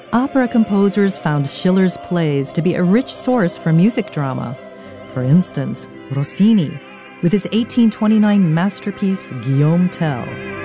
Opera composers found Schiller's plays to be a rich source for music drama. For instance, Rossini, with his 1829 masterpiece Guillaume Tell.